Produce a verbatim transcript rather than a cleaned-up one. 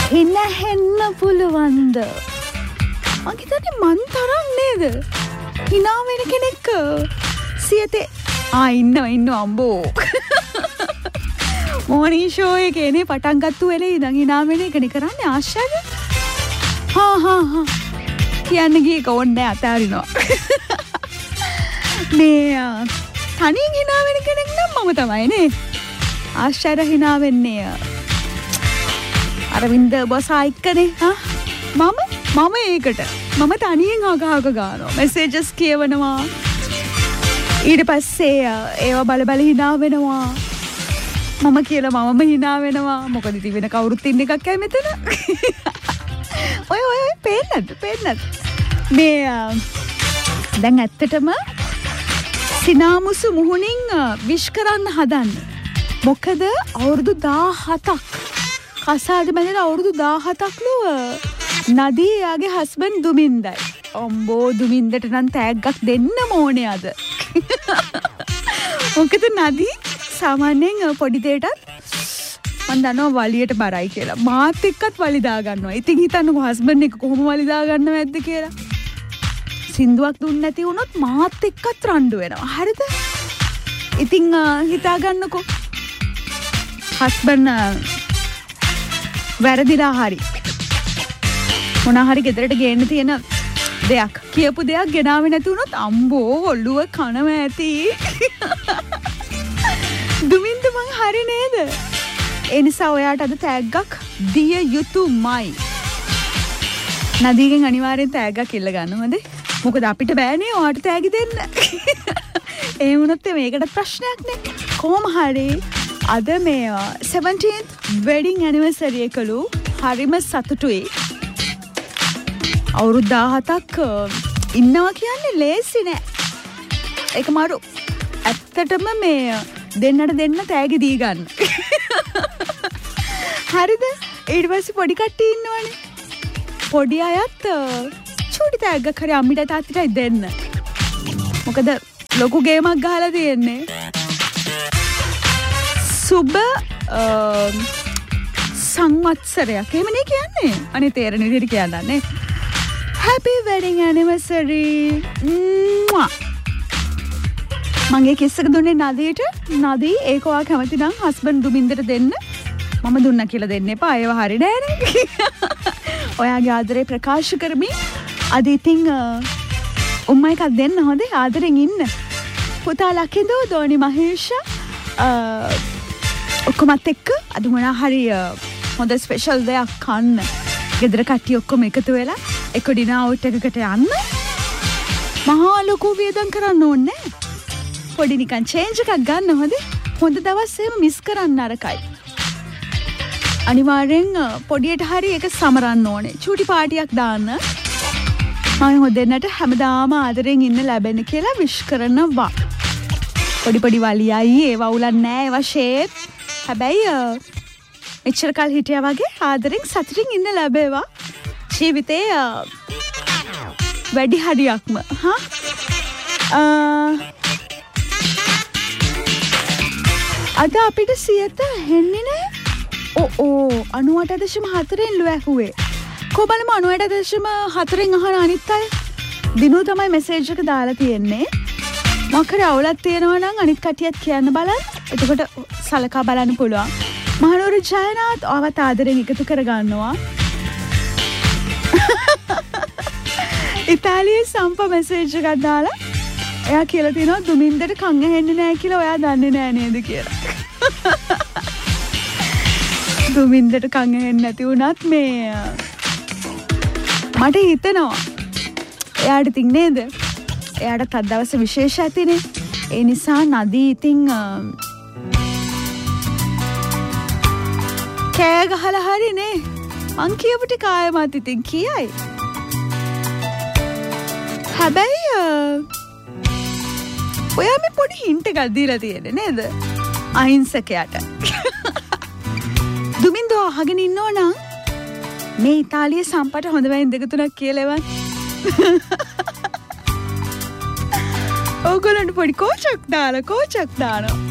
හිනහෙන්න පුළුවන්ද? මං හිතන්නේ මන් තරම් නේද? hina වෙන කෙනෙක් සියතේ ආ ඉන්නව ඉන්නව අම්බෝ. මොර්නිං ෂෝ එකේ නේ පටන් ගත්තු වෙලේ ඉඳන් hina වෙන එකනේ කරන්නේ ආශ්චර්ය. හා හා හා කියන්න ගියේ කොණ්ඩේ අතාරිනවා. මේ තනියෙන් hina වෙන කෙනෙක් නම් මම තමයි නේ. ආශ්චර්ය hina වෙන්නේ අරවින්ද බොසයික්කනේ. හා මම මම ඒකට මම තනියෙන් අගහක ගන්නවා. මෙසේජස් කියවනවා. ඊට පස්සේ ඒව බල බල hina වෙනවා. මම කියලා මමම hina වෙනවා. මොකද ඉතින් වෙන කවුරුත් ඉන්න එකක් ඇයි මෙතන? ඔය ඔය ඔය පේන්නද? පේන්නද? මේ දැන් ඇත්තටම සිනාමුසු මුහුණින් විශ් කරන්න හදන්න. මොකද අවුරුදු දාහතක් කසාද බැඳලා අවුරුදු දාහතක්ලු නදී එයාගේ හස්බන්ඩ් දුමින්දයි. අම්බෝ දුමින්දට නම් තෑග්ගක් දෙන්න ඕනේ අද. මොකද නදී සාමාන්‍යයෙන් පොඩි දෙයටත් මන් දන්නවා වලියට බරයි කියලා. මාත් එක්කත් වලි දා ගන්නවා. ඉතින් හිතන්නකෝ හස්බන්ඩ් එක කොහොම වලි දා ගන්නව ඇද්ද කියලා. සින්දුවක් දුන්නේ නැති වුණොත් මාත් එක්කත් රණ්ඩු වෙනවා. හරිද? ඉතින් හිතා ගන්නකෝ හස්බන්ඩ් වැරදිලා හරි මොනා හරි ගෙදරට ගේන්න තියෙන දෙයක් කියපු දෙයක් ගෙනාවේ නැති වුණොත් අම්බෝ ඔළුව කනම ඇති. දුමින්ද මං හරි නේද? ඒ නිසා ඔයාට අද තෑග්ගක් දිය යුතුමයි. නදීගෙන් අනිවාර්යෙන් තෑග්ගක් ඉල්ල ගන්න හොඳේ. මොකද අපිට බෑනේ ඔයාට තෑගි දෙන්න. ඒ වුණොත් මේකට ප්‍රශ්නයක් නේ. කොහොම හරි අද මේ seventeenth wedding anniversary එකලු හරිම සතුටුයි. අවුරුදු දාහතක් ඉන්නවා කියන්නේ ලේසි නෑ. ඒක මාරු ඇත්තටම මේ දෙන්නට දෙන්න තෑගි දී ගන්න. හරිද? ඊට පස්සේ පොඩි කට්ටිය ඉන්නවනේ. පොඩි අයත් චූටි තෑග්ගක් හරි අම්මිට තාත්තටයි දෙන්න. මොකද ලොකු ගේමක් ගහලා තියෙන්නේ. සුබ සංවත්සරයක්. එහෙමනේ කියන්නේ. අනේ තේරෙන විදිහට කියන්නන්නේ. Happy wedding anniversary. මම ඒ කිස් එක දුන්නේ නදීට. නදී ඒක ඔයා කැමති නම් හස්බන්ඩ් දුමින්දට දෙන්න. මම දුන්නා කියලා දෙන්න එපා. ඒව හරි නෑනේ. ඔයාගේ ආදරේ ප්‍රකාශ කරමින් අද ඉතින් උම්මා එකක් දෙන්න හොඳේ. ආදරෙන් ඉන්න. පුතා ලකින්ද දෝනි මහේෂ ඔක්කොමත් එක්ක අද මොනා හරි හොඳ ස්පෙෂල් දෙයක් කන්න. ගෙදර කට්ටිය ඔක්කොම එකතු වෙලා එක ඩිනර් අවුට් එකකට යන්න. මහා ලොකු වියදම් කරන්න ඕනේ නෑ. පොඩි නිකන් චේන්ජ් එකක් ගන්න හොඳේ. හොඳ දවස් එහෙම මිස් කරන්න අරකයි. අනිවාර්යෙන් පොඩියට හරි ඒක සමරන්න ඕනේ. චූටි පාටියක් දාන්න. මම හොදෙන්නට හැමදාම ආදරෙන් ඉන්න ලැබෙන්න කියලා විශ් කරනවා. පොඩි පොඩි වලියයි ඒවා උලන් නෑ ඒවා ෂේප්. හැබැයි මෙච්චර කල් හිටියා වගේ ආදරෙන් සතුටින් ඉන්න ලැබේවා. ජීවිතේ වැඩි හරියක්ම හා අද අපිට සියත හෙන්නේ නෑ. ඕ ඕ අනූඅට දශම හතරෙන් ලු ඇහුවේ. කොබලම අනූඅට දශම හතරෙන් අහන අනිත් අය දිනු තමයි මෙසේජ් එක දාලා තියෙන්නේ. මොකද අවුලක් තියෙනවා නම් අනිත් කටියත් කියන්න බලන්න. එතකොට සලකා බලන්න පුළුවන්. මහනුවර ජයනාත් ආවත් ආදරෙන් එකතු කර ගන්නවා. ඉතාලියේ සම්ප මෙසේජ් එකක් දාලා එයා කියලා තිනවා දුමින්දට කන් ඇහෙන්නේ නැහැ කියලා ඔයා දන්නේ නැහැ නේද කියලා. දුමින්දට කන් ඇහෙන්නේ නැති වුණත් මේ මට හිතෙනවා එයාට ඉතින් නේද? එයාට තත් දවස විශේෂ ඇතිනේ. ඒ නිසා නදී ඉතින් කෑ ගහලා හරිනේ. මං කියපු ටික ආයෙමත් ඉතින් කියයි. හැබැයි ඔයා මේ පොඩි හින්ට් එකක් දීලා තියෙන්නේ නේද? අහිංසකයට. දුමින්දෝ අහගෙන ඉන්නෝ නම් මේ ඉතාලියේ සම්පට හොඳ වයින් දෙක තුනක් කියලා එවන්. ඕගොල්ලන්ට පොඩි කෝචක් දාලා කෝචක් දානවා.